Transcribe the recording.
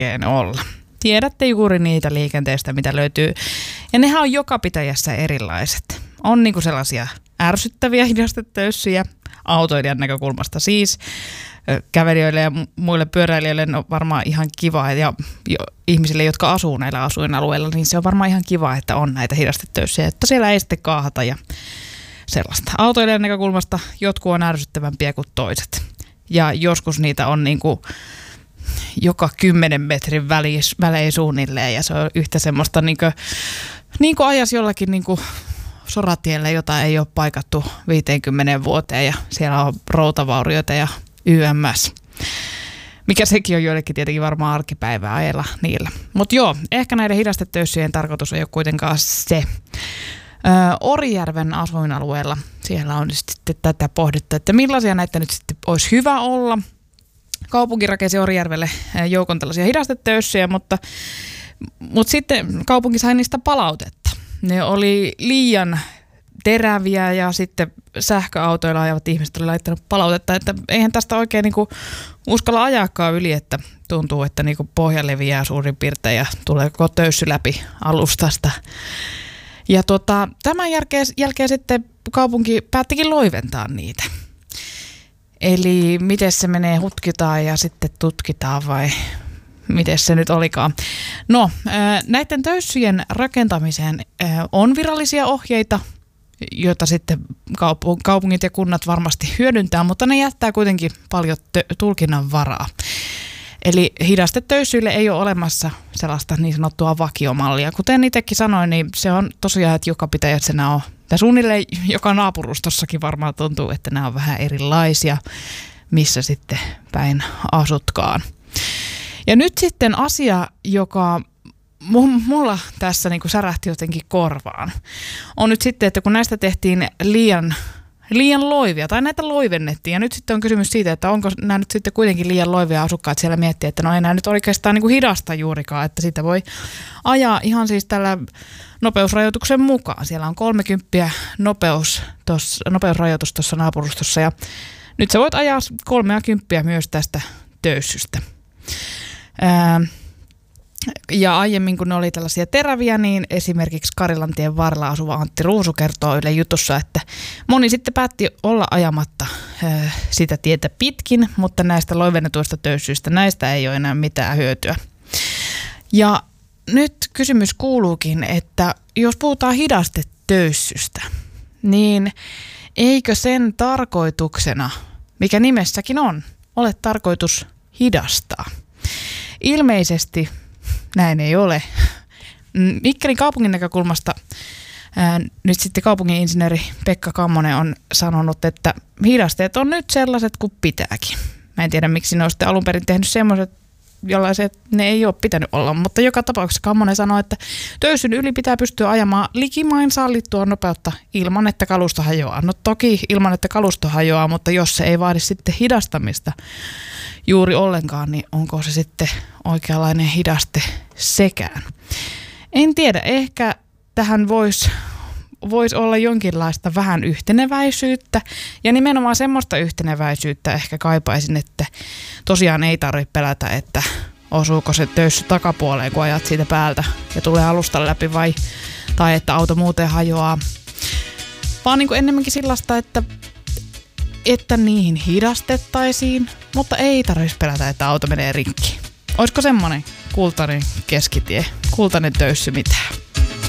oikein olla? Tiedätte juuri niitä liikenteestä, mitä löytyy. Ja nehän on joka pitäjässä erilaiset. On niinku sellaisia ärsyttäviä hidastetöyssyjä autoilijan näkökulmasta siis. Kävelijöille ja muille pyöräilijöille on varmaan ihan kiva, ja ihmisille, jotka asuu näillä asuinalueilla, niin se on varmaan ihan kiva, että on näitä hidastetöyssyjä, että siellä ei sitten kaahata ja sellaista. Autoilijan näkökulmasta jotkut on ärsyttävämpiä kuin toiset. Ja joskus niitä on niinku joka 10 metrin välein suunnilleen, ja se on yhtä semmoista niin kuin ajas jollakin niin kuin soratielle, jota ei ole paikattu 50 vuoteen, ja siellä on routavaurioita ja YMS. Mikä sekin on joillekin tietenkin varmaan arkipäivää ajella niillä. Mutta joo, ehkä näiden hidastetöyssyjen tarkoitus ei ole kuitenkaan se. Orijärven asuinalueella siellä on sitten tätä pohdittu, että millaisia näitä nyt sitten olisi hyvä olla. Kaupunki rakensi Orijärvelle joukon tällaisia hidastetöyssyjä, mutta sitten kaupunki sai niistä palautetta. Ne oli liian teräviä, ja sitten sähköautoilla ajavat ihmiset oli laittanut palautetta, että eihän tästä oikein niinku uskalla ajaakaan yli, että tuntuu, että niinku pohja leviää suurin piirtein ja tulee koko töyssy läpi alustasta. Ja tämän jälkeen sitten kaupunki päättikin loiventaa niitä. Eli miten se menee, hutkitaan ja sitten tutkitaan vai miten se nyt olikaan. No, näiden töyssyjen rakentamiseen on virallisia ohjeita, joita sitten kaupungit ja kunnat varmasti hyödyntää, mutta ne jättää kuitenkin paljon tulkinnan varaa. Eli hidastetöyssyille ei ole olemassa sellaista niin sanottua vakiomallia. Kuten itsekin sanoin, niin se on tosiaan, että joka pitäjässä nämä on, tai suunnilleen joka naapurustossakin varmaan tuntuu, että nämä on vähän erilaisia, missä sitten päin asutkaan. Ja nyt sitten asia, joka mulla tässä niin kuin särähti jotenkin korvaan, on nyt sitten, että kun näistä tehtiin liian loivia, tai näitä loivennettiin, ja nyt sitten on kysymys siitä, että onko nämä nyt sitten kuitenkin liian loivia, asukkaat siellä miettiä, että no ei nämä nyt oikeastaan niin kuin hidasta juurikaan, että sitä voi ajaa ihan siis tällä nopeusrajoituksen mukaan. Siellä on 30 nopeusrajoitus tuossa naapurustossa, ja nyt sä voit ajaa 30 myös tästä töyssystä. Ja aiemmin, kun ne oli tällaisia teräviä, niin esimerkiksi Karilantien varrella asuva Antti Ruusu kertoo Yle Jutussa, että moni sitten päätti olla ajamatta sitä tietä pitkin, mutta näistä loivennetuista töyssyistä, näistä ei ole enää mitään hyötyä. Ja nyt kysymys kuuluukin, että jos puhutaan hidastetöyssystä, niin eikö sen tarkoituksena, mikä nimessäkin on, ole tarkoitus hidastaa? Ilmeisesti näin ei ole. Mikkelin kaupungin näkökulmasta nyt sitten kaupungin insinööri Pekka Kammonen on sanonut, että hidasteet on nyt sellaiset kuin pitääkin. Mä en tiedä, miksi ne on sitten alun perin tehnyt semmoiset, jollaiset ne ei ole pitänyt olla, mutta joka tapauksessa Kammonen sanoi, että töyssyn yli pitää pystyä ajamaan likimain sallittua nopeutta ilman, että kalusto hajoaa. No toki ilman, että kalusto hajoaa, mutta jos se ei vaadi sitten hidastamista juuri ollenkaan, niin onko se sitten oikeanlainen hidaste sekään? En tiedä, ehkä tähän voisi olla jonkinlaista vähän yhteneväisyyttä, ja nimenomaan semmoista yhteneväisyyttä ehkä kaipaisin, että tosiaan ei tarvitse pelätä, että osuuko se töyssy takapuoleen, kun ajat siitä päältä ja tulee alusta läpi, tai että auto muuten hajoaa, vaan niin kuin enemmänkin sellaista, että niihin hidastettaisiin, mutta ei tarvitsisi pelätä, että auto menee rikki. Olisiko semmoinen kultainen keskitie, kultainen töyssy mitään?